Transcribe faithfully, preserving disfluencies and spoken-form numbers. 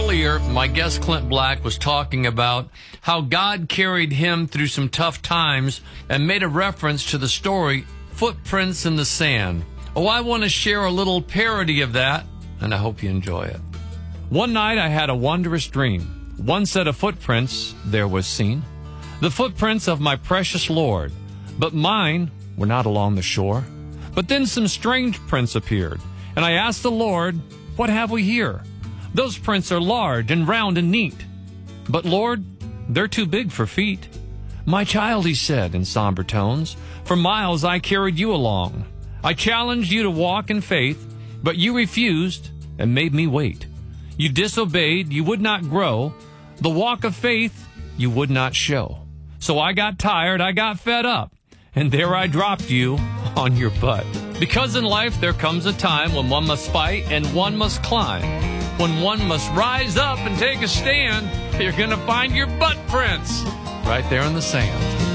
Earlier, my guest Clint Black was talking about how God carried him through some tough times and made a reference to the story, Footprints in the Sand. Oh, I want to share a little parody of that, and I hope you enjoy it. One night I had a wondrous dream. One set of footprints there was seen, the footprints of my precious Lord, but mine were not along the shore. But then some strange prints appeared, and I asked the Lord, what have we here? Those prints are large and round and neat, but Lord, they're too big for feet. My child, he said in somber tones, for miles I carried you along. I challenged you to walk in faith, but you refused and made me wait. You disobeyed, you would not grow. The walk of faith you would not show. So I got tired, I got fed up, and there I dropped you on your butt. Because in life there comes a time when one must fight and one must climb. When one must rise up and take a stand, you're going to find your butt prints right there in the sand.